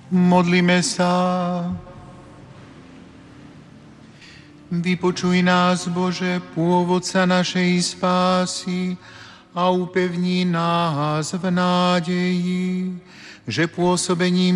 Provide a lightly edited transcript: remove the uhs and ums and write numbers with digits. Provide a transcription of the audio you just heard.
Modlíme sa. Vypočuj nás, Bože, pôvodca našej spásy, a upevní nás v nádeji, že pôsobením